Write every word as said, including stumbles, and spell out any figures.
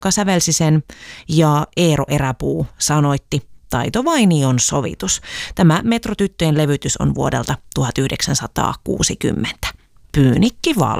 Pekka sävelsi sen ja Eero Eräpuu sanoitti Taito Vainion sovitus. Tämä Metrotyttöjen levytys on vuodelta tuhatyhdeksänsataakuusikymmentä. Pyynikki Val.